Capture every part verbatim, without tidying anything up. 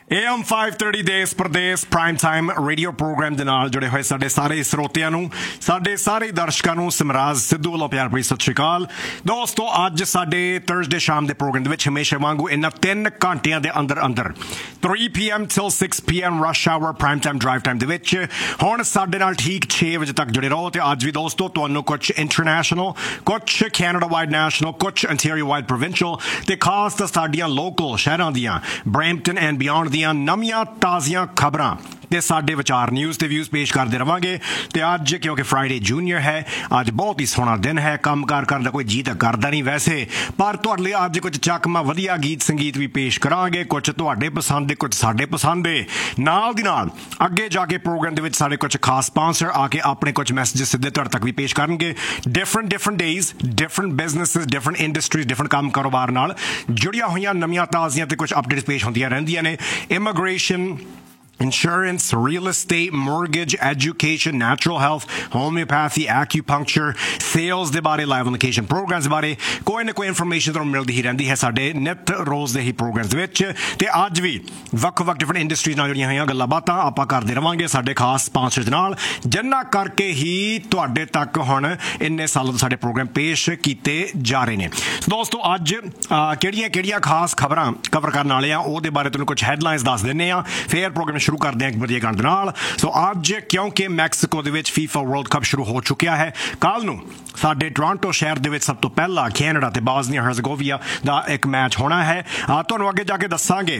A M five thirty देश प्रदेश prime time radio programme ਦੇ ਨਾਲ जुड़े हुए साडे सारे ਸਰੋਤਿਆਂ ਨੂੰ ਸਾਡੇ ਸਾਰੇ ਦਰਸ਼ਕਾਂ ਨੂੰ ਸਿਮਰਾਜ ਸਿੱਧੂ ਵੱਲੋਂ ਪਿਆਰ ਭਰੀ ਸਤਿ ਸ਼੍ਰੀ ਅਕਾਲ। ਦੋਸਤੋ ਅੱਜ ਸਾਡੇ ਥਰਸਡੇ ਸ਼ਾਮ ਦੇ ਪ੍ਰੋਗਰਾਮ ਦੇ ਵਿੱਚ ਹਮੇਸ਼ਾ ਵਾਂਗੂ ਇਹਨਾਂ ਤਿੰਨ ਘੰਟਿਆਂ ਦੇ ਅੰਦਰ ਅੰਦਰ three p m till six p m rush hour prime time drive time ਦੇ ਵਿੱਚ ਹੁਣ ਸਾਡੇ ਨਾਲ ਠੀਕ ਛੇ ਵਜੇ ਤੱਕ ਜੁੜੇ ਰਹੋ। ਤੇ ਅੱਜ ਵੀ ਦੋਸਤੋ ਤੁਹਾਨੂੰ ਕੁਝ ਇੰਟਰਨੈਸ਼ਨਲ, ਕੁਝ ਕੈਨੇਡਾ ਵਾਈਡ ਨੈਸ਼ਨਲ, ਕੁਝ ਅੰਟੈਰੀਓ ਵਾਈਡ ਪ੍ਰੋਵਿੰਸ਼ੀਅਲ ਤੇ ਖਾਸ ਤਾਂ ਸਾਡੀਆਂ ਲੋਕਲ ਸ਼ਹਿਰਾਂ ਦੀਆਂ ਬਰੈਂਪਟਨ ਐਂਡ ਬਿਯੋਂਡ ਦੀਆਂ ਨਵੀਆਂ ਤਾਜ਼ੀਆਂ ਖਬਰਾਂ ਤੇ ਸਾਡੇ ਵਿਚਾਰ ਨਿਊਜ਼ ਤੇ ਵਿਊਜ਼ ਪੇਸ਼ ਕਰਦੇ ਰਵਾਂਗੇ। ਤੇ ਅੱਜ ਕਿਉਂਕਿ ਫਰਾਈਡੇ ਜੂਨੀਅਰ ਹੈ, ਅੱਜ ਬਹੁਤ ਹੀ ਸੋਹਣਾ ਦਿਨ ਹੈ। ਕੰਮ ਕਾਰ ਕਰਨ ਦਾ ਕੋਈ ਜੀ ਤਾਂ ਕਰਦਾ ਨਹੀਂ ਵੈਸੇ, ਪਰ ਤੁਹਾਡੇ ਲਈ ਅੱਜ ਕੁਝ ਚੱਕਮਾ ਵਧੀਆ ਗੀਤ ਸੰਗੀਤ ਵੀ ਪੇਸ਼ ਕਰਾਂਗੇ। ਕੁਝ ਤੁਹਾਡੇ ਪਸੰਦ ਦੇ, ਕੁਝ ਸਾਡੇ ਪਸੰਦ ਦੇ। ਨਾਲ ਦੀ ਨਾਲ ਅੱਗੇ ਜਾ ਕੇ ਪ੍ਰੋਗਰਾਮ ਦੇ ਵਿੱਚ ਸਾਡੇ ਕੁਝ ਖਾਸ ਸਪਾਂਸਰ ਆ ਕੇ ਆਪਣੇ ਕੁਝ ਮੈਸੇजेस ਸਿੱਧੇ ਤੁਹਾਡੇ ਤੱਕ ਵੀ ਪੇਸ਼ ਕਰਨਗੇ। Different different days, different businesses, different industries, different ਕੰਮ ਕਾਰੋਬਾਰ ਨਾਲ ਜੁੜੀਆਂ ਹੋਈਆਂ ਨਵੀਆਂ ਤਾਜ਼ੀਆਂ ਤੇ ਕੁਝ ਅਪਡੇਟਸ ਪੇਸ਼ ਹੁੰਦੀਆਂ ਰਹਿੰਦੀਆਂ ਨੇ। Immigration, insurance, real estate, mortgage, education, natural health, homeopathy, acupuncture, sales ਦੇ ਬਾਰੇ, live on location programs ਦੇ ਬਾਰੇ ਕੋਈ ਨਾ ਕੋਈ ਇਨਫੋਰਮੇਸ਼ਨ ਤੁਹਾਨੂੰ ਮਿਲਦੀ ਹੀ ਰਹਿੰਦੀ ਹੈ ਸਾਡੇ ਨਿਤ ਰੋਜ਼ ਦੇ ਹੀ ਪ੍ਰੋਗਰਾਮਸ ਦੇ ਵਿੱਚ। ਤੇ ਅੱਜ ਵੀ ਵੱਖ-ਵੱਖ ਡਿਫਰੈਂਟ ਇੰਡਸਟਰੀਜ਼ ਨਾਲ ਜੁੜੀਆਂ ਹੋਈਆਂ ਗੱਲਾਂ ਬਾਤਾਂ ਆਪਾਂ ਕਰਦੇ ਰਵਾਂਗੇ ਸਾਡੇ ਖਾਸ ਸਪਾਂਸਰਸ ਨਾਲ, ਜਿਨ੍ਹਾਂ ਕਰਕੇ ਹੀ ਤੁਹਾਡੇ ਤੱਕ ਹੁਣ ਇੰਨੇ ਸਾਲਾਂ ਤੋਂ ਸਾਡੇ ਪ੍ਰੋਗਰਾਮ ਪੇਸ਼ ਕੀਤੇ ਜਾ ਰਹੇ ਨੇ। ਦੋਸਤੋ ਅੱਜ ਕਿਹੜੀਆਂ ਕਿਹੜੀਆਂ ਖਾਸ ਖਬਰਾਂ ਕਵਰ ਕਰਨ ਵਾਲੇ ਆ ਉਹਦੇ ਬਾਰੇ ਤੁਹਾਨੂੰ ਕੁਝ ਹੈਡਲਾਈਨਸ ਦੱਸ ਦਿੰਦੇ ਆ, ਫਿਰ ਪ੍ਰੋਗਰਾਮ ਸ਼ੁਰੂ ਕਰਦੇ ਹਾਂ ਇੱਕ ਵਧੀਆ ਗਾਣੇ ਦੇ ਨਾਲ। ਸੋ ਅੱਜ ਕਿਉਂਕਿ ਮੈਕਸੀਕੋ ਦੇ ਵਿੱਚ ਫੀਫਾ ਵਰਲਡ ਕੱਪ ਸ਼ੁਰੂ ਹੋ ਚੁੱਕਿਆ ਹੈ, ਕੱਲ ਨੂੰ ਸਾਡੇ ਟੋਰਾਂਟੋ ਸ਼ਹਿਰ ਦੇ ਵਿੱਚ ਸਭ ਤੋਂ ਪਹਿਲਾਂ ਕੈਨੇਡਾ ਤੇ ਬਾਜ਼ਨੀਆ ਹਰਜ਼ਗੋਵੀਆ ਦਾ ਇੱਕ ਮੈਚ ਹੋਣਾ ਹੈ। ਤੁਹਾਨੂੰ ਅੱਗੇ ਜਾ ਕੇ ਦੱਸਾਂਗੇ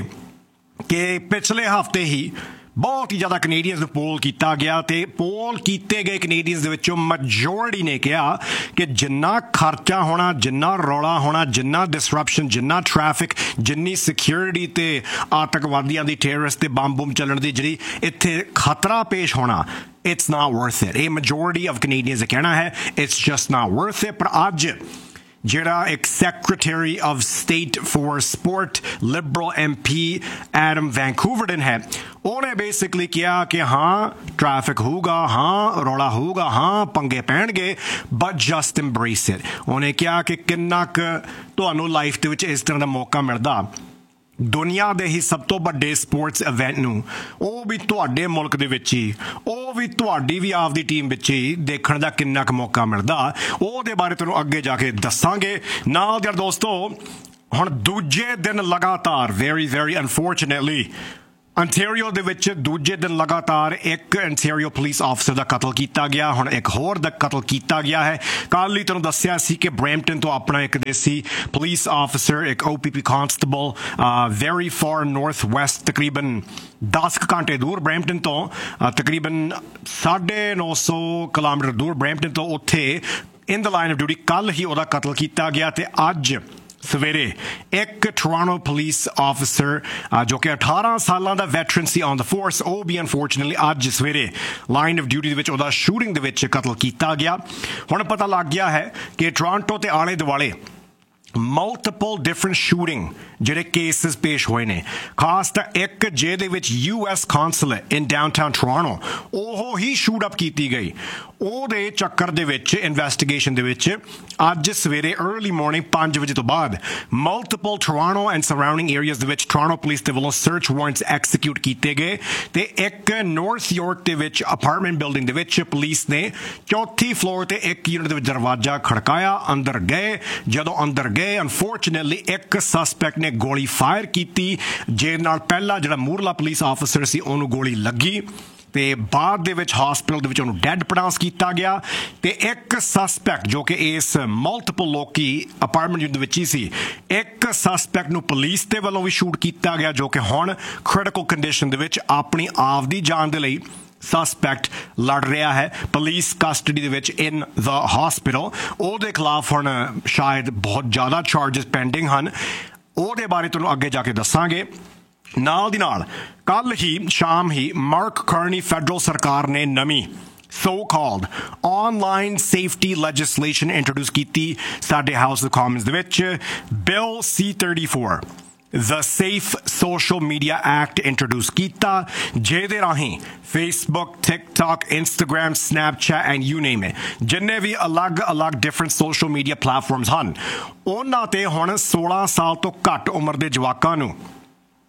ਕਿ ਪਿਛਲੇ ਹਫ਼ਤੇ ਹੀ ਬਹੁਤ ਹੀ ਜ਼ਿਆਦਾ ਕੈਨੇਡੀਅਨਸ ਨੂੰ ਪੋਲ ਕੀਤਾ ਗਿਆ ਤੇ ਪੋਲ ਕੀਤੇ ਗਏ ਕੈਨੇਡੀਅਨਸ ਦੇ ਵਿੱਚੋਂ ਮੈਜੋਰਿਟੀ ਨੇ ਕਿਹਾ ਕਿ ਜਿੰਨਾ ਖਰਚਾ ਹੋਣਾ, ਜਿੰਨਾ ਰੌਲਾ ਹੋਣਾ, ਜਿੰਨਾ ਡਿਸਰਪਸ਼ਨ, ਜਿੰਨਾ ਟ੍ਰੈਫਿਕ, ਜਿੰਨੀ ਸਿਕਿਉਰਿਟੀ ਤੇ ਆਤੰਕਵਾਦੀਆਂ ਦੀ, ਟੈਰਰਿਸਟ ਤੇ ਬੰਬ ਬੁੰਬ ਚੱਲਣ ਦੀ ਜਿਹੜੀ ਇੱਥੇ ਖਤਰਾ ਪੇਸ਼ ਹੋਣਾ, it's not worth it। ਇਹ ਮੈਜੋਰਿਟੀ ਆਫ ਕੈਨੇਡੀਅਨਸ ਦਾ ਕਹਿਣਾ ਹੈ, it's just not worth it। ਪਰ ਅੱਜ ਜਿਹੜਾ ਇੱਕ secretary of state four support Liberal M P Adam ਵੈਨਕੂਵਰਡਨ ਹੈ, ਉਹਨੇ ਬੇਸਿਕਲੀ ਕਿਹਾ ਕਿ ਹਾਂ ਟ੍ਰੈਫਿਕ ਹੋਊਗਾ, ਹਾਂ ਰੌਲਾ ਹੋਊਗਾ, ਹਾਂ ਪੰਗੇ ਪੈਣਗੇ, ਬਟ ਜਸਟ ਐਮਬ੍ਰੇਸ ਇਟ। ਉਹਨੇ ਕਿਹਾ ਕਿ ਕਿੰਨਾ ਕੁ ਤੁਹਾਨੂੰ ਲਾਈਫ ਦੇ ਵਿੱਚ ਇਸ ਤਰ੍ਹਾਂ ਦਾ ਮੌਕਾ ਮਿਲਦਾ, ਦੁਨੀਆ ਦੇ ਹੀ ਸਭ ਤੋਂ ਵੱਡੇ ਸਪੋਰਟਸ ਇਵੈਂਟ ਨੂੰ, ਉਹ ਵੀ ਤੁਹਾਡੇ ਮੁਲਕ ਦੇ ਵਿੱਚ ਹੀ, ਉਹ ਵੀ ਤੁਹਾਡੀ ਵੀ ਆਪਦੀ ਟੀਮ ਵਿੱਚ ਹੀ ਦੇਖਣ ਦਾ ਕਿੰਨਾ ਕੁ ਮੌਕਾ ਮਿਲਦਾ, ਉਹਦੇ ਬਾਰੇ ਤੁਹਾਨੂੰ ਅੱਗੇ ਜਾ ਕੇ ਦੱਸਾਂਗੇ। ਨਾਲ ਦੇ ਦੋਸਤੋ ਹੁਣ ਦੂਜੇ ਦਿਨ ਲਗਾਤਾਰ ਵੈਰੀ ਵੈਰੀ ਅਨਫੋਰਚੂਨੇਟਲੀ ਅੰਟੈਰੀਓ ਦੇ ਵਿੱਚ ਦੂਜੇ ਦਿਨ ਲਗਾਤਾਰ ਇੱਕ ਅੰਟੈਰੀਓ ਪੁਲਿਸ ਆਫਿਸਰ ਦਾ ਕਤਲ ਕੀਤਾ ਗਿਆ। ਹੁਣ ਇੱਕ ਹੋਰ ਦਾ ਕਤਲ ਕੀਤਾ ਗਿਆ ਹੈ। ਕੱਲ੍ਹ ਹੀ ਤੁਹਾਨੂੰ ਦੱਸਿਆ ਸੀ ਕਿ ਬਰੈਂਪਟਨ ਤੋਂ ਆਪਣਾ ਇੱਕ ਦੇਸੀ ਪੁਲਿਸ ਆਫਿਸਰ, ਇੱਕ ਓ ਪੀ ਪੀ constable, very for north West, ਤਕਰੀਬਨ ਦਸ ਕੁ ਘੰਟੇ ਦੂਰ ਬਰੈਂਪਟਨ ਤੋਂ, ਤਕਰੀਬਨ ਸਾਢੇ ਨੌ ਸੌ ਕਿਲੋਮੀਟਰ ਦੂਰ ਬਰੈਂਪਟਨ ਤੋਂ, ਉੱਥੇ ਇਨ ਦ ਲਾਈਨ ਆਫ ਡਿਊਟੀ ਕੱਲ੍ਹ ਹੀ ਉਹਦਾ ਕਤਲ ਕੀਤਾ ਗਿਆ। ਤੇ ਅੱਜ ਸਵੇਰੇ ਇੱਕ ਟੋਰਾਂਟੋ ਪੁਲਿਸ ਆਫਿਸਰ ਜੋ ਕਿ ਅਠਾਰਾਂ ਸਾਲਾਂ ਦਾ veteran C on the force, ਉਹ ਵੀ ਅਨਫੋਰਚੂਨੇਟਲੀ ਅੱਜ ਸਵੇਰੇ ਲਾਈਨ ਆਫ ਡਿਊਟੀ ਦੇ ਵਿੱਚ ਉਹਦਾ ਸ਼ੂਟਿੰਗ ਦੇ ਵਿੱਚ ਕਤਲ ਕੀਤਾ ਗਿਆ। ਹੁਣ ਪਤਾ ਲੱਗ ਗਿਆ ਹੈ ਕਿ ਟੋਰਾਂਟੋ ਤੇ ਆਲੇ ਦੁਆਲੇ ਮਲਟੀਪਲ ਡਿਫਰੈਂਟ ਸ਼ੂਟਿੰਗ ਜਿਹੜੇ ਕੇਸਿਸ ਪੇਸ਼ ਹੋਏ ਨੇ, ਖਾਸ ਤਾਂ ਇੱਕ ਜਿਹਦੇ ਵਿੱਚ ਯੂ ਐਸ ਕੌਂਸੂਲੇਟ ਇਨ ਡਾਊਨਟਾਊਨ ਟੋਰਾਂਟੋ ਉਹ ਹੀ ਸ਼ੂਟ ਅਪ ਕੀਤੀ ਗਈ। ਉਹਦੇ ਚੱਕਰ ਦੇ ਵਿੱਚ ਇਨਵੈਸਟੀਗੇਸ਼ਨ ਦੇ ਵਿੱਚ ਅੱਜ ਸਵੇਰੇ ਅਰਲੀ ਮਾਰਨਿੰਗ ਪੰਜ ਵਜੇ ਤੋਂ ਬਾਅਦ multiple Toronto and surrounding areas ਦੇ ਵਿੱਚ ਟੋਰਾਂਟੋ ਪੁਲਿਸ ਦੇ ਵੱਲੋਂ ਸਰਚ ਵਾਰੰਟਸ ਐਕਸੀਕਿਊਟ ਕੀਤੇ ਗਏ। ਤੇ ਇੱਕ ਨਾਰਥ ਯਾਰਕ ਦੇ ਵਿੱਚ ਅਪਾਰਟਮੈਂਟ ਬਿਲਡਿੰਗ ਦੇ ਵਿੱਚ ਪੁਲਿਸ ਨੇ ਚੌਥੀ ਫਲੋਰ ਤੇ ਇੱਕ ਯੂਨਿਟ ਦੇ ਵਿੱਚ ਦਰਵਾਜ਼ਾ ਖੜਕਾਇਆ, ਅੰਦਰ ਗਏ। ਜਦੋਂ ਅੰਦਰ ਗਏ ਅਨਫੋਰਚੂਨੇਟਲੀ ਇੱਕ ਸਸਪੈਕਟ ਨੇ ਗੋਲੀ ਫਾਇਰ ਕੀਤੀ, ਜਿਹਦੇ ਨਾਲ ਪਹਿਲਾ ਜਿਹੜਾ ਮੂਰਲਾ ਪੁਲਿਸ ਆਫਿਸਰ ਸੀ ਉਹਨੂੰ ਗੋਲੀ ਲੱਗੀ ਤੇ ਬਾਅਦ ਦੇ ਵਿੱਚ ਹਸਪੀਟਲ ਦੇ ਵਿੱਚ ਉਹਨੂੰ ਡੈਡ ਪ੍ਰੋਨਾਂਸ ਕੀਤਾ ਗਿਆ। ਤੇ ਇੱਕ ਸਸਪੈਕਟ ਜੋ ਕਿ ਇਸ ਮਲਟੀਪਲ ਲੋਕੀ ਅਪਾਰਟਮੈਂਟ ਯੂਨਿਟ ਦੇ ਵਿੱਚ ਹੀ ਸੀ, ਇੱਕ ਸਸਪੈਕਟ ਨੂੰ ਪੁਲਿਸ ਦੇ ਵੱਲੋਂ ਵੀ ਸ਼ੂਟ ਕੀਤਾ ਗਿਆ, ਜੋ ਕਿ ਹੁਣ ਕ੍ਰਿਟੀਕਲ ਕੰਡੀਸ਼ਨ ਦੇ ਵਿੱਚ ਆਪਣੀ ਆਪ ਦੀ ਜਾਨ ਦੇ ਲਈ ਸਸਪੈਕਟ ਲੜ ਰਿਹਾ ਹੈ ਪੁਲਿਸ ਕਸਟਡੀ ਦੇ ਵਿੱਚ ਇਨ ਦ ਹਸਪੀਟਲ। ਉਹਦੇ ਖਿਲਾਫ ਹੁਣ ਸ਼ਾਇਦ ਬਹੁਤ ਜ਼ਿਆਦਾ ਚਾਰਜਸ ਪੈਂਡਿੰਗ ਹਨ, ਉਹਦੇ ਬਾਰੇ ਤੁਹਾਨੂੰ ਅੱਗੇ ਜਾ ਕੇ ਦੱਸਾਂਗੇ। ਨਾਲ ਦੀ ਨਾਲ ਕੱਲ੍ਹ ਹੀ ਸ਼ਾਮ ਹੀ ਮਾਰਕ ਕਰਨੀ ਫੈਡਰਲ ਸਰਕਾਰ ਨੇ ਨਵੀਂ so-called online safety legislation introduce ਕੀਤੀ ਸਾਡੇ ਹਾਊਸ ਆਫ ਕਾਮਨਸ ਦੇ ਵਿੱਚ। Bill C thirty-four the Safe Social Media Act introduce ਕੀਤਾ, ਜਿਹਦੇ ਰਾਹੀਂ Facebook, TikTok, Instagram, Snapchat and you name it, ਜਿੰਨੇ ਵੀ ਅਲੱਗ-ਅਲੱਗ different social media platforms ਹਨ, ਉਹਨਾਂ ਤੇ ਹੁਣ ਸੋਲਾਂ ਸਾਲ ਤੋਂ ਘੱਟ ਉਮਰ ਦੇ ਜਵਾਕਾਂ ਨੂੰ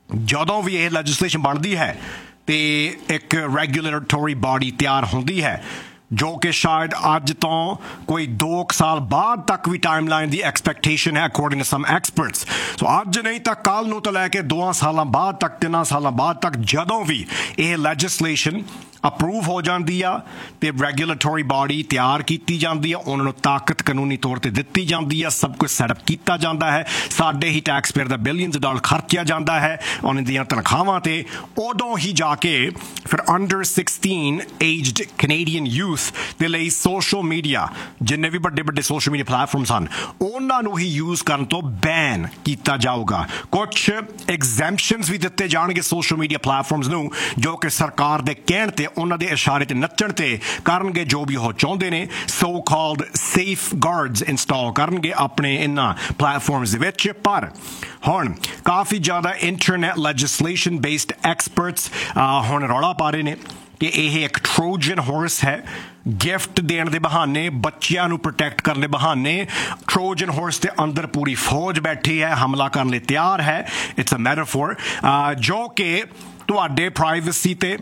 ਜਦੋਂ ਵੀ ਇਹ ਲੈਜਿਸਲੇਸ਼ਨ ਬਣਦੀ ਹੈ ਤੇ ਇੱਕ ਰੈਗੂਲੇਟਰੀ ਬਾਡੀ ਤਿਆਰ ਹੁੰਦੀ ਹੈ ਜੋ ਕਿ ਸ਼ਾਇਦ ਅੱਜ ਤੋਂ ਕੋਈ ਦੋ ਕੁ ਸਾਲ ਬਾਅਦ ਤੱਕ ਵੀ ਟਾਈਮਲਾਈਨ ਦੀ ਐਕਸਪੈਕਟੇਸ਼ਨ ਹੈ ਅਕੋਰਡਿੰਗ ਟੂ ਸਮ ਐਕਸਪਰਟਸ। ਸੋ ਅੱਜ ਨਹੀਂ ਤਾਂ ਕੱਲ੍ਹ ਨੂੰ ਤੋਂ ਲੈ ਕੇ ਦੋਆਂ ਸਾਲਾਂ ਬਾਅਦ ਤੱਕ ਤਿੰਨਾਂ ਸਾਲਾਂ ਬਾਅਦ ਤੱਕ ਜਦੋਂ ਵੀ ਇਹ ਲੈਜਿਸਲੇਸ਼ਨ ਅਪਰੂਵ ਹੋ ਜਾਂਦੀ ਆ ਤੇ ਰੈਗੂਲੇਟਰੀ ਬਾਡੀ ਤਿਆਰ ਕੀਤੀ ਜਾਂਦੀ ਆ, ਉਹਨਾਂ ਨੂੰ ਤਾਕਤ ਕਾਨੂੰਨੀ ਤੌਰ ਤੇ ਦਿੱਤੀ ਜਾਂਦੀ ਆ, ਸਭ ਕੁਝ ਸੈਟਅਪ ਕੀਤਾ ਜਾਂਦਾ ਹੈ, ਸਾਡੇ ਹੀ ਟੈਕਸ ਪੇਅਰ ਦਾ ਬਿਲੀਅਨਸ ਡਾਲਰ ਖਰਚਿਆ ਜਾਂਦਾ ਹੈ ਉਹਨਾਂ ਦੀਆਂ ਤਨਖਾਹਾਂ ਤੇ। ਉਦੋਂ ਹੀ ਜਾ ਕੇ ਫਿਰ under sixteen aged Canadian youth ਦੇ ਲਈ ਸੋਸ਼ਲ ਮੀਡੀਆ ਜਿੰਨੇ ਵੀ ਵੱਡੇ ਵੱਡੇ ਸੋਸ਼ਲ ਮੀਡੀਆ ਪਲੇਟਫਾਰਮਸ ਹਨ ਉਹਨਾਂ ਨੂੰ ਹੀ ਯੂਜ਼ ਕਰਨ ਤੋਂ ਬੈਨ ਕੀਤਾ ਜਾਊਗਾ। ਕੁਛ ਐਗਜ਼ੈਂਪਸ਼ਨਸ ਵੀ ਦਿੱਤੇ ਜਾਣਗੇ ਸੋਸ਼ਲ ਮੀਡੀਆ ਪਲੇਟਫਾਰਮਸ ਨੂੰ ਜੋ ਕਿ ਸਰਕਾਰ ਦੇ ਕਹਿਣ ਤੇ ਉਹਨਾਂ ਦੇ ਇਸ਼ਾਰੇ 'ਤੇ ਨੱਚਣ ਤੇ ਕਰਨਗੇ ਜੋ ਵੀ ਉਹ ਚਾਹੁੰਦੇ ਨੇ। So called safe guards install ਕਰਨਗੇ ਆਪਣੇ ਇਹਨਾਂ ਪਲੇਟਫਾਰਮਸ ਦੇ ਵਿੱਚ। ਪਰ ਹੁਣ ਕਾਫੀ ਜ਼ਿਆਦਾ ਇੰਟਰਨੈਟ ਲੈਜਿਸਲੇਸ਼ਨ ਬੇਸਡ ਐਕਸਪਰਟਸ ਹੁਣ ਰੌਲਾ ਪਾ ਰਹੇ ਨੇ ਕਿ ਇਹ ਇੱਕ ਟਰੋਜਨ ਹਾਰਸ ਹੈ। ਗਿਫਟ ਦੇਣ ਦੇ ਬਹਾਨੇ, ਬੱਚਿਆਂ ਨੂੰ ਪ੍ਰੋਟੈਕਟ ਕਰਨ ਦੇ ਬਹਾਨੇ ਟਰੋਜਨ ਹਾਰਸ ਦੇ ਅੰਦਰ ਪੂਰੀ ਫੌਜ ਬੈਠੀ ਹੈ, ਹਮਲਾ ਕਰਨ ਲਈ ਤਿਆਰ ਹੈ। ਇਟਸ ਅ ਮੈਟਾਫੋਰ ਜੋ ਕਿ ਤੁਹਾਡੇ ਪ੍ਰਾਈਵੇਸੀ ਤੇ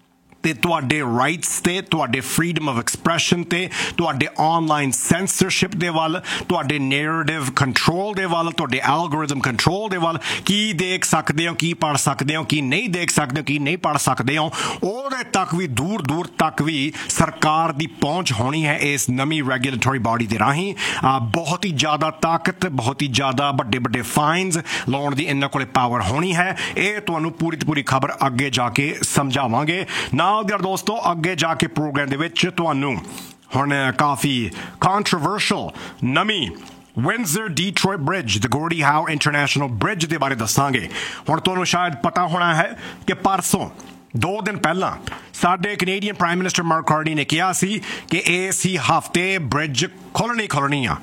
ਤੇ ਤੁਹਾਡੇ ਰਾਈਟਸ ਤੇ, ਤੁਹਾਡੇ ਫਰੀडम ਆਫ ਐਕਸਪ੍ਰੈਸ਼ਨ ਤੇ, ਤੁਹਾਡੇ ਆਨਲਾਈਨ ਸੈਂਸਰਸ਼ਿਪ ਦੇ ਵੱਲ, ਤੁਹਾਡੇ ਨੈਰੇਟਿਵ ਕੰਟਰੋਲ ਦੇ ਵੱਲ, ਤੁਹਾਡੇ ਐਲਗੋਰਿਥਮ ਕੰਟਰੋਲ ਦੇ ਵੱਲ, ਕੀ ਦੇਖ ਸਕਦੇ ਹੋ, ਕੀ ਪੜ੍ਹ ਸਕਦੇ ਹੋ, ਕੀ ਨਹੀਂ ਦੇਖ ਸਕਦੇ ਹੋ, ਕੀ ਨਹੀਂ ਪੜ੍ਹ ਸਕਦੇ ਹੋ, ਉਹਦੇ ਤੱਕ ਵੀ ਦੂਰ ਦੂਰ ਤੱਕ ਵੀ ਸਰਕਾਰ ਦੀ ਪਹੁੰਚ ਹੋਣੀ ਹੈ ਇਸ ਨਵੀਂ ਰੈਗੂਲੇਟਰੀ ਬਾਡੀ ਦੇ ਰਾਹੀਂ। ਬਹੁਤ ਹੀ ਜ਼ਿਆਦਾ ਤਾਕਤ, ਬਹੁਤ ਹੀ ਜ਼ਿਆਦਾ ਵੱਡੇ ਵੱਡੇ ਫਾਈਨਸ ਲਾਉਣ ਦੀ ਇਹਨਾਂ ਕੋਲੇ ਪਾਵਰ ਹੋਣੀ ਹੈ। ਇਹ ਤੁਹਾਨੂੰ ਪੂਰੀ ਦੀ ਪੂਰੀ ਖਬਰ ਅੱਗੇ ਜਾ ਕੇ ਸਮਝਾਵਾਂਗੇ। ਨਾ ਯਾਰ ਦੋਸਤੋ, ਅੱਗੇ ਜਾ ਕੇ ਪ੍ਰੋਗਰਾਮ ਦੇ ਵਿੱਚ ਤੁਹਾਨੂੰ ਹੁਣ ਕਾਫੀ ਕੰਟਰੋਵਰਸ਼ਲ ਨਵੀਂ ਵਿੰਜ਼ਰ ਡੀਟਰੋਇਟ bridge, the ਗੋਰਡੀ how international bridge ਦੇ ਬਾਰੇ ਦੱਸਾਂਗੇ। ਹੁਣ ਤੁਹਾਨੂੰ ਸ਼ਾਇਦ ਪਤਾ ਹੋਣਾ ਹੈ ਕਿ ਪਰਸੋਂ ਦੋ ਦਿਨ ਪਹਿਲਾਂ ਸਾਡੇ Canadian prime minister mark Carney ਨੇ ਕਿਹਾ ਸੀ ਕਿ ਇਸ ਹੀ ਹਫ਼ਤੇ ਬ੍ਰਿਜ ਖੋਲ੍ਹਣੀ ਖੋਲ੍ਹਣੀ ਆ।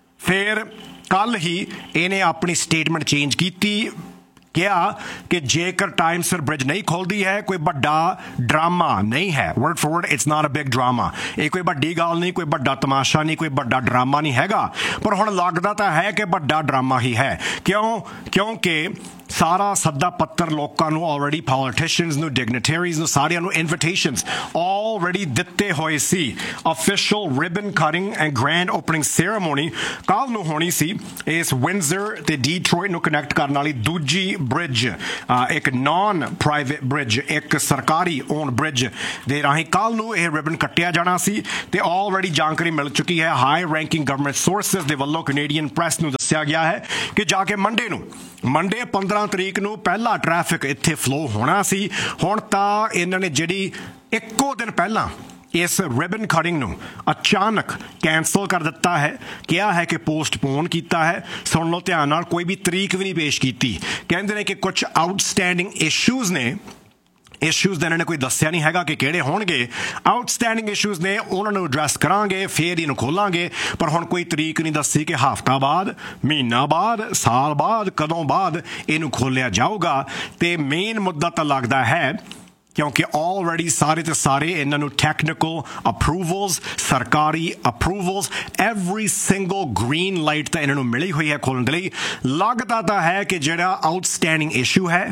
ਫਿਰ ਕੱਲ੍ਹ ਹੀ ਇਹਨੇ ਆਪਣੀ ਸਟੇਟਮੈਂਟ ਚੇਂਜ ਕੀਤੀ, ਕਿਹਾ ਕਿ ਜੇਕਰ ਟਾਈਮ ਸਿਰ ਬ੍ਰਿਜ ਨਹੀਂ ਖੋਲਦੀ ਹੈ ਕੋਈ ਵੱਡਾ ਡਰਾਮਾ ਨਹੀਂ ਹੈ। Word for word, it's not a big drama. ਇਹ ਕੋਈ ਵੱਡੀ ਗੱਲ ਨਹੀਂ, ਕੋਈ ਵੱਡਾ ਤਮਾਸ਼ਾ ਨਹੀਂ, ਕੋਈ ਵੱਡਾ ਡਰਾਮਾ ਨਹੀਂ ਹੈਗਾ। ਪਰ ਹੁਣ ਲੱਗਦਾ ਤਾਂ ਹੈ ਕਿ ਵੱਡਾ ਡਰਾਮਾ ਹੀ ਹੈ। ਕਿਉਂ? ਕਿਉਂਕਿ ਸਾਰਾ ਸੱਦਾ ਪੱਤਰ ਲੋਕਾਂ ਨੂੰ ਆਲਰੇਡੀ, ਪੋਲੀਟੀਸ਼ੀਅਨਸ ਨੂੰ, ਡਿਗਨਿਟਰੀਜ਼ ਨੂੰ, ਸਾਰਿਆਂ ਨੂੰ ਇਨਵੀਟੇਸ਼ਨਸ ਆਲਰੇਡੀ ਦਿੱਤੇ ਹੋਏ ਸੀ। Official ribbon cutting and grand opening ਸੈਰੇਮੋਨੀ ਕੱਲ੍ਹ ਨੂੰ ਹੋਣੀ ਸੀ ਇਸ ਵਿੰਜ਼ਰ ਤੇ ਡੀਟਰੋਇਟ ਨੂੰ ਕਨੈਕਟ ਕਰਨ ਵਾਲੀ ਦੂਜੀ ਬ੍ਰਿਜ, ਇੱਕ ਨਾਨ ਪ੍ਰਾਈਵੇਟ ਬ੍ਰਿਜ, ਇੱਕ ਸਰਕਾਰੀ ਓਨ ਬ੍ਰਿਜ ਦੇ ਰਾਹੀਂ ਕੱਲ੍ਹ ਨੂੰ ਇਹ ਰਿਬਨ ਕੱਟਿਆ ਜਾਣਾ ਸੀ। ਤੇ ਆਲਰੇਡੀ ਜਾਣਕਾਰੀ ਮਿਲ ਚੁੱਕੀ ਹੈ ਹਾਈ ਰੈਂਕਿੰਗ ਗਵਰਨਮੈਂਟ ਸੋਰਸਿਸ ਦੇ ਵੱਲੋਂ ਕੈਨੇਡੀਅਨ ਪ੍ਰੈਸ ਨੂੰ ਦੱਸਿਆ ਗਿਆ ਹੈ ਕਿ ਜਾ ਕੇ ਮੰਡੇ ਨੂੰ ਮੰਡੇ ਪੰਦਰਾਂ ਤਰੀਕ ਨੂੰ ਪਹਿਲਾ ਟ੍ਰੈਫਿਕ ਇੱਥੇ ਫਲੋ ਹੋਣਾ ਸੀ। ਹੁਣ ਤਾਂ ਇਹਨਾਂ ਨੇ ਜਿਹੜੀ ਇੱਕੋ ਦਿਨ ਪਹਿਲਾਂ ਇਸ ਰਿਬਨ ਕਟਿੰਗ ਨੂੰ ਅਚਾਨਕ ਕੈਂਸਲ ਕਰ ਦਿੱਤਾ ਹੈ, ਕਿਹਾ ਹੈ ਕਿ ਪੋਸਟਪੋਨ ਕੀਤਾ ਹੈ। ਸੁਣ ਲਓ ਧਿਆਨ ਨਾਲ, ਕੋਈ ਵੀ ਤਰੀਕ ਵੀ ਨਹੀਂ ਪੇਸ਼ ਕੀਤੀ। ਕਹਿੰਦੇ ਨੇ ਕਿ ਕੁਝ ਆਊਟਸਟੈਂਡਿੰਗ ਇਸ਼ੂਜ਼ ਨੇ। ਇਸ਼ੂਜ਼ ਦਾ ਇਹਨਾਂ ਨੇ ਕੋਈ ਦੱਸਿਆ ਨਹੀਂ ਹੈਗਾ ਕਿ ਕਿਹੜੇ ਹੋਣਗੇ। ਆਊਟਸਟੈਂਡਿੰਗ ਇਸ਼ੂਜ਼ ਨੇ, ਉਹਨਾਂ ਨੂੰ ਐਡਰੈਸ ਕਰਾਂਗੇ, ਫੇਰ ਇਹਨੂੰ ਖੋਲਾਂਗੇ। ਪਰ ਹੁਣ ਕੋਈ ਤਰੀਕ ਨਹੀਂ ਦੱਸੀ ਕਿ ਹਫ਼ਤਾ ਬਾਅਦ, ਮਹੀਨਾ ਬਾਅਦ, ਸਾਲ ਬਾਅਦ, ਕਦੋਂ ਬਾਅਦ ਇਹਨੂੰ ਖੋਲ੍ਹਿਆ ਜਾਊਗਾ। ਤੇ ਮੇਨ ਮੁੱਦਾ ਤਾਂ ਲੱਗਦਾ ਹੈ ਕਿਉਂਕਿ ਆਲਰੇਡੀ ਸਾਰੇ ਤੇ ਸਾਰੇ ਇਹਨਾਂ ਨੂੰ ਟੈਕਨੀਕਲ ਅਪਰੂਵਲਸ, ਸਰਕਾਰੀ approvals, every single green light ਤਾਂ ਇਹਨਾਂ ਨੂੰ ਮਿਲੀ ਹੋਈ ਹੈ ਖੋਲ੍ਹਣ ਦੇ ਲਈ। ਲੱਗਦਾ ਤਾਂ ਹੈ ਕਿ ਜਿਹੜਾ ਆਊਟਸਟੈਂਡਿੰਗ ਇਸ਼ੂ ਹੈ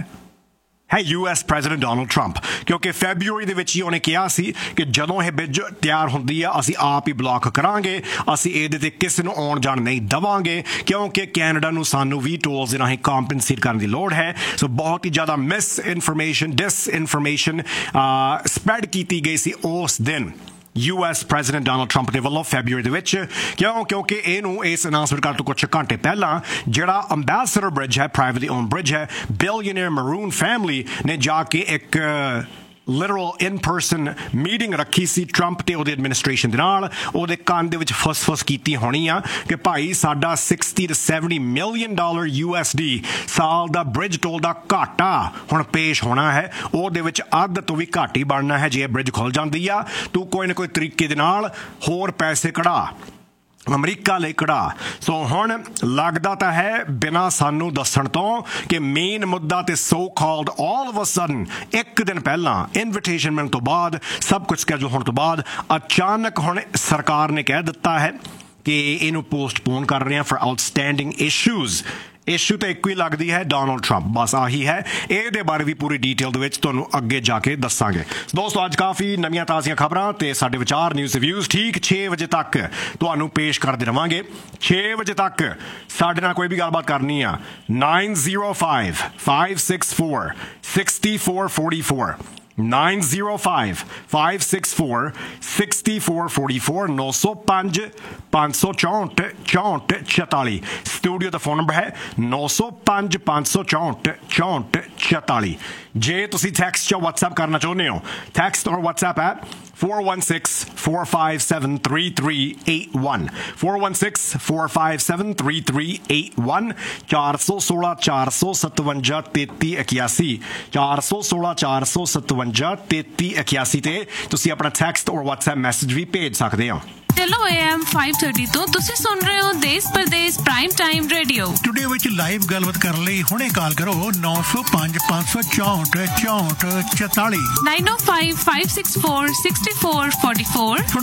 ਹੈ U S president Donald Trump, ਕਿਉਂਕਿ ਫੈਬਰੂਅਰੀ ਦੇ ਵਿੱਚ ਹੀ ਉਹਨੇ ਕਿਹਾ ਸੀ ਕਿ ਜਦੋਂ ਇਹ ਬ੍ਰਿਜ ਤਿਆਰ ਹੁੰਦੀ ਆ ਅਸੀਂ ਆਪ ਹੀ ਬਲੌਕ ਕਰਾਂਗੇ, ਅਸੀਂ ਇਹਦੇ ਤੇ ਕਿਸੇ ਨੂੰ ਆਉਣ ਜਾਣ ਨਹੀਂ ਦੇਵਾਂਗੇ ਕਿਉਂਕਿ ਕੈਨੇਡਾ ਨੂੰ ਸਾਨੂੰ ਵੀ ਟੋਲਸ ਦੇ ਰਾਹੀਂ ਕੰਪਨਸੇਟ ਕਰਨ ਦੀ ਲੋੜ ਹੈ। ਸੋ ਬਹੁਤ ਹੀ ਜ਼ਿਆਦਾ ਮਿਸ ਇਨਫੋਰਮੇਸ਼ਨ, ਡਿਸ ਇਨਫੋਰਮੇਸ਼ਨ ਸਪਰੈਡ ਕੀਤੀ ਗਈ ਸੀ ਉਸ ਦਿਨ U S president Donald Trump ਦੇ ਵੱਲੋਂ ਫੈਬਰੂਅਰੀ ਦੇ ਵਿੱਚ। ਕਿਉਂ? ਕਿਉਂਕਿ ਇਹਨੂੰ ਇਸ ਅਨਾਉਂਸਮੈਂਟ ਕਰਨ ਤੋਂ ਕੁਝ ਘੰਟੇ ਪਹਿਲਾਂ ਜਿਹੜਾ ਅੰਬੈਸਡਰ ਬ੍ਰਿਜ ਹੈ, ਪ੍ਰਾਈਵੇਟਲੀ ਓਨ ਬ੍ਰਿਜ ਹੈ, ਬਿਲੀਅਨਰ ਮਰੂਨ ਫੈਮਿਲੀ ਨੇ ਜਾ ਕੇ ਇੱਕ ਲਿਟਰਲ ਇਨ ਪਰਸਨ ਮੀਟਿੰਗ ਰੱਖੀ ਸੀ ਟਰੰਪ ਤੇ ਉਹਦੇ ਐਡਮਿਨਿਸਟ੍ਰੇਸ਼ਨ ਦੇ ਨਾਲ। ਉਹਦੇ ਕੰਨ ਦੇ ਵਿੱਚ ਫਸ-ਫਸ ਕੀਤੀ ਹੋਣੀ ਆ ਕਿ ਭਾਈ ਸਾਡਾ sixty to seventy million dollar U S D ਸਾਲ ਦਾ ਬ੍ਰਿਜ ਟੋਲ ਦਾ ਘਾਟਾ ਹੁਣ ਪੇਸ਼ ਹੋਣਾ ਹੈ। ਉਹਦੇ ਵਿੱਚ ਅੱਧ ਤੋਂ ਵੀ ਘੱਟ ਹੀ ਬਣਨਾ ਹੈ ਜੇ ਇਹ ਬ੍ਰਿਜ ਖੁੱਲ ਜਾਂਦੀ ਆ। ਤੂੰ ਕੋਈ ਨਾ ਕੋਈ ਤਰੀਕੇ ਦੇ ਨਾਲ ਹੋਰ ਪੈਸੇ ਕਢਾ, ਅਮਰੀਕਾ ਲਈ ਕਢਾ। ਸੋ ਹੁਣ ਲੱਗਦਾ ਤਾਂ ਹੈ ਬਿਨਾਂ ਸਾਨੂੰ ਦੱਸਣ ਤੋਂ ਕਿ ਮੇਨ ਮੁੱਦਾ ਤੇ so called all of a sudden ਇੱਕ ਦਿਨ ਪਹਿਲਾਂ ਇਨਵੀਟੇਸ਼ਨ ਮਿਲਣ ਤੋਂ ਬਾਅਦ, ਸਭ ਕੁਝ ਸਕੈਜੂਲ ਹੋਣ ਤੋਂ ਬਾਅਦ ਅਚਾਨਕ ਹੁਣ ਸਰਕਾਰ ਨੇ ਕਹਿ ਦਿੱਤਾ ਹੈ ਕਿ ਇਹਨੂੰ ਪੋਸਟਪੋਨ ਕਰ ਰਹੇ ਹਾਂ ਫॉर ਆਊਟਸਟੈਂਡਿੰਗ ਇਸ਼ੂਜ਼ ਇਸ਼ੂ ਤਾਂ ਇੱਕੋ ਹੀ ਲੱਗਦੀ ਹੈ, ਡੋਨਲਡ ਟਰੰਪ, ਬਸ ਆਹੀ ਹੈ। ਇਹਦੇ ਬਾਰੇ ਵੀ ਪੂਰੀ ਡੀਟੇਲ ਦੇ ਵਿੱਚ ਤੁਹਾਨੂੰ ਅੱਗੇ ਜਾ ਕੇ ਦੱਸਾਂਗੇ। ਦੋਸਤੋ ਅੱਜ ਕਾਫੀ ਨਵੀਆਂ ਤਾਜ਼ੀਆਂ ਖਬਰਾਂ ਤੇ ਸਾਡੇ ਵਿਚਾਰ ਨਿਊਜ਼ ਰਿਵਿਊਜ਼ ਠੀਕ ਛੇ ਵਜੇ ਤੱਕ ਤੁਹਾਨੂੰ ਪੇਸ਼ ਕਰਦੇ ਰਵਾਂਗੇ। ਛੇ ਵਜੇ ਤੱਕ ਸਾਡੇ ਨਾਲ ਕੋਈ ਵੀ ਗੱਲਬਾਤ ਕਰਨੀ ਆ nine zero five five six four six four four four nine zero five five six four six four four four ਨੌ ਸੌ ਪੰਜ ਪੰਜ ਸੌ ਚੌਂਹਠ ਚੌਂਹਠ ਚੁਤਾਲੀ ਸਟੂਡੀਓ ਦਾ ਫੋਨ ਨੰਬਰ ਹੈ ਨੌ ਸੌ ਪੰਜ ਪੰਜ ਸੌ ਚੌਂਹਠ ਚੌਂਹਠ ਚੁਤਾਲੀ। ਜੇ ਤੁਸੀਂ ਟੈਕਸਟ ਜਾਂ WhatsApp ਕਰਨਾ ਚਾਹੁੰਦੇ ਹੋ, ਟੈਕਸਟ ਔਰ WhatsApp app four one six four five seven three three eight one four one six four five seven three three eight one ਚਾਰ ਸੌ ਸੋਲਾਂ ਚਾਰ ਸੌ ਸਤਵੰਜਾ ਤੇਤੀ ਇਕਿਆਸੀ ਚਾਰ ਸੌ ਸੋਲਾਂ ਚਾਰ ਸੌ ਸਤਵੰਜਾ ਤੇਤੀ ਇਕਿਆਸੀ ਤੇ ਤੁਸੀਂ ਆਪਣਾ ਟੈਕਸਟ ਔਰ WhatsApp ਮੈਸੇਜ ਵੀ ਭੇਜ ਸਕਦੇ ਹੋ। ਚਲੋ A M five thirty ਤੋਂ ਤੁਸੀਂ ਸੁਣ ਰਹੇ ਹੋ ਦੇਸ਼ Pradesh prime time radio. Studio ਵਿੱਚ ਲਾਈਵ ਗੱਲਬਾਤ ਕਰਨ ਲਈ ਹੁਣੇ ਕਾਲ ਕਰੋ ਨੌ ਸੌ ਪੰਜ ਪੰਜ ਸੌ ਚੌਂਹਠ ਚੌਂਹਠ ਚੁਤਾਲੀ nine oh five five six four six four four four